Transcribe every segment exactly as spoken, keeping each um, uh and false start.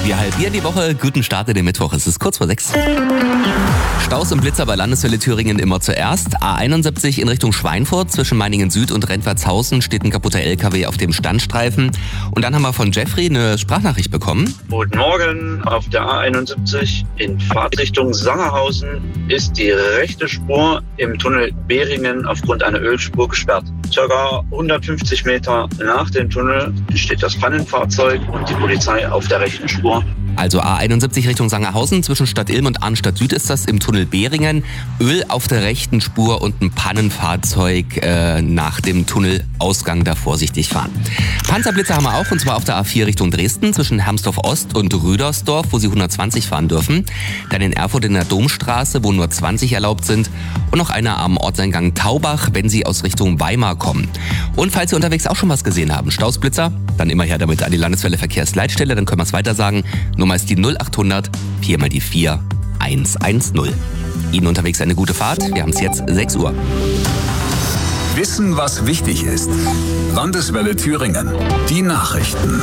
Wir halbieren die Woche. Guten Start in den Mittwoch. Es ist kurz vor sechs. Staus und Blitzer bei Landeswelle Thüringen immer zuerst. A einundsiebzig in Richtung Schweinfurt. Zwischen Meiningen Süd und Rentwertshausen steht ein kaputter L K W auf dem Standstreifen. Und dann haben wir von Jeffrey eine Sprachnachricht bekommen. Guten Morgen. Auf der A einundsiebzig in Fahrtrichtung Sangerhausen ist die rechte Spur im Tunnel Behringen aufgrund einer Ölspur gesperrt. Circa hundertfünfzig Meter nach dem Tunnel steht das Pannenfahrzeug und die Polizei auf der rechten Spur. Also A einundsiebzig Richtung Sangerhausen, zwischen Stadt Ilm und Arnstadt Süd ist das, im Tunnel Behringen. Öl auf der rechten Spur und ein Pannenfahrzeug äh, nach dem Tunnelausgang, da vorsichtig fahren. Panzerblitzer haben wir auch, und zwar auf der A vier Richtung Dresden, zwischen Hermsdorf Ost und Rüdersdorf, wo sie hundertzwanzig fahren dürfen. Dann in Erfurt in der Domstraße, wo nur zwanzig erlaubt sind. Und noch einer am Ortseingang Taubach, wenn sie aus Richtung Weimar kommen. Und falls Sie unterwegs auch schon was gesehen haben, Stausblitzer, dann immer her damit an die Landeswelle Verkehrsleitstelle, dann können wir es weiter sagen. Nummer ist die null achthundert, vier mal die vier, eins eins null. Ihnen unterwegs eine gute Fahrt. Wir haben es jetzt sechs Uhr. Wissen, was wichtig ist. Landeswelle Thüringen. Die Nachrichten.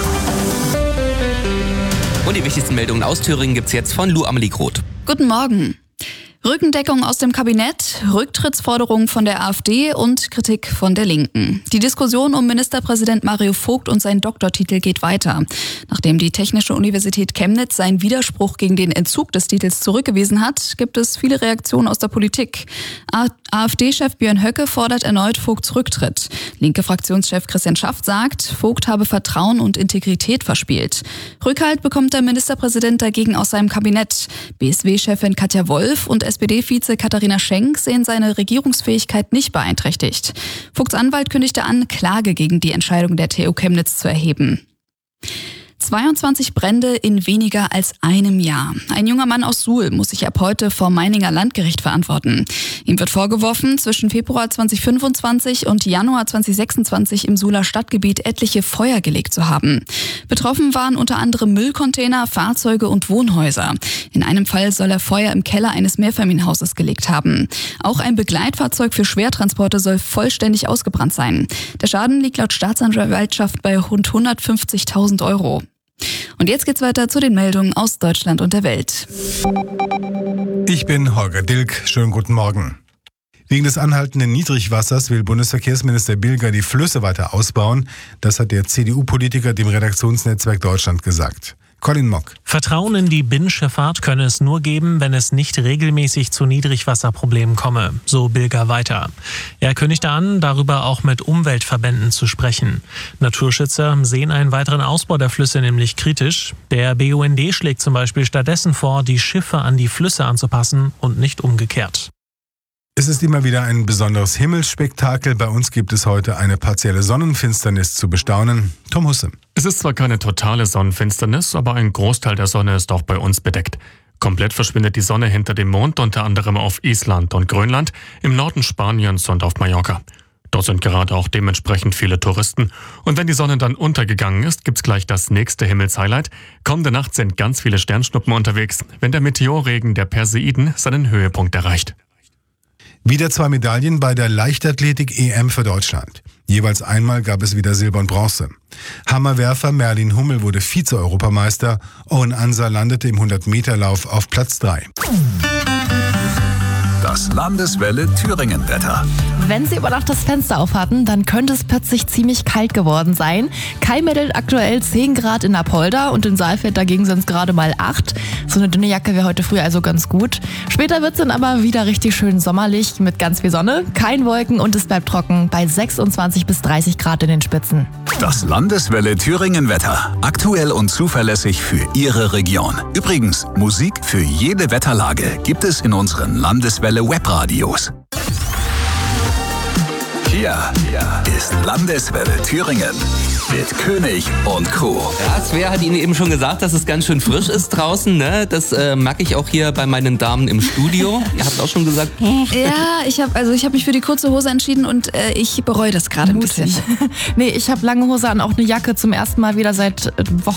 Und die wichtigsten Meldungen aus Thüringen gibt's jetzt von Lou Amelie Groth. Guten Morgen. Rückendeckung aus dem Kabinett, Rücktrittsforderungen von der AfD und Kritik von der Linken. Die Diskussion um Ministerpräsident Mario Vogt und seinen Doktortitel geht weiter. Nachdem die Technische Universität Chemnitz seinen Widerspruch gegen den Entzug des Titels zurückgewiesen hat, gibt es viele Reaktionen aus der Politik. AfD-Chef Björn Höcke fordert erneut Vogts Rücktritt. Linke Fraktionschef Christian Schaft sagt, Vogt habe Vertrauen und Integrität verspielt. Rückhalt bekommt der Ministerpräsident dagegen aus seinem Kabinett. B S W-Chefin Katja Wolf und S P D-Vize Katharina Schenk sehen seine Regierungsfähigkeit nicht beeinträchtigt. Vogts Anwalt kündigte an, Klage gegen die Entscheidung der T U Chemnitz zu erheben. zweiundzwanzig Brände in weniger als einem Jahr. Ein junger Mann aus Suhl muss sich ab heute vor Meininger Landgericht verantworten. Ihm wird vorgeworfen, zwischen Februar zweitausendfünfundzwanzig und Januar zweitausendsechsundzwanzig im Suhler Stadtgebiet etliche Feuer gelegt zu haben. Betroffen waren unter anderem Müllcontainer, Fahrzeuge und Wohnhäuser. In einem Fall soll er Feuer im Keller eines Mehrfamilienhauses gelegt haben. Auch ein Begleitfahrzeug für Schwertransporte soll vollständig ausgebrannt sein. Der Schaden liegt laut Staatsanwaltschaft bei rund hundertfünfzigtausend Euro. Und jetzt geht's weiter zu den Meldungen aus Deutschland und der Welt. Ich bin Holger Dilk. Schönen guten Morgen. Wegen des anhaltenden Niedrigwassers will Bundesverkehrsminister Bilger die Flüsse weiter ausbauen. Das hat der C D U-Politiker dem Redaktionsnetzwerk Deutschland gesagt. Colin Mock. Vertrauen in die Binnenschifffahrt könne es nur geben, wenn es nicht regelmäßig zu Niedrigwasserproblemen komme, so Bilger weiter. Er kündigte an, darüber auch mit Umweltverbänden zu sprechen. Naturschützer sehen einen weiteren Ausbau der Flüsse nämlich kritisch. Der B U N D schlägt zum Beispiel stattdessen vor, die Schiffe an die Flüsse anzupassen und nicht umgekehrt. Es ist immer wieder ein besonderes Himmelsspektakel. Bei uns gibt es heute eine partielle Sonnenfinsternis zu bestaunen. Tom Husse. Es ist zwar keine totale Sonnenfinsternis, aber ein Großteil der Sonne ist auch bei uns bedeckt. Komplett verschwindet die Sonne hinter dem Mond, unter anderem auf Island und Grönland, im Norden Spaniens und auf Mallorca. Dort sind gerade auch dementsprechend viele Touristen. Und wenn die Sonne dann untergegangen ist, gibt's gleich das nächste Himmelshighlight. Kommende Nacht sind ganz viele Sternschnuppen unterwegs, wenn der Meteorregen der Perseiden seinen Höhepunkt erreicht. Wieder zwei Medaillen bei der Leichtathletik-E M für Deutschland. Jeweils einmal gab es wieder Silber und Bronze. Hammerwerfer Merlin Hummel wurde Vize-Europameister. Owen Ansa landete im hundert-Meter-Lauf auf Platz drei. Das Landeswelle Thüringen-Wetter. Wenn Sie über Nacht das Fenster aufhatten, dann könnte es plötzlich ziemlich kalt geworden sein. Kai meldet aktuell zehn Grad in Apolda und in Saalfeld dagegen sind es gerade mal acht. So eine dünne Jacke wäre heute früh also ganz gut. Später wird es dann aber wieder richtig schön sommerlich mit ganz viel Sonne, kein Wolken und es bleibt trocken bei sechsundzwanzig bis dreißig Grad in den Spitzen. Das Landeswelle Thüringen-Wetter. Aktuell und zuverlässig für Ihre Region. Übrigens, Musik für jede Wetterlage gibt es in unseren Landeswelle Webradios. Hier ist Landeswelle Thüringen mit König und Co. Ja, Svea hat Ihnen eben schon gesagt, dass es ganz schön frisch ist draußen. Ne? Das äh, mag ich auch hier bei meinen Damen im Studio. Ihr habt auch schon gesagt. Ja, ich habe also ich hab mich für die kurze Hose entschieden und äh, ich bereue das gerade ein bisschen. Nee, ich habe lange Hose an, auch eine Jacke zum ersten Mal wieder seit Wochen.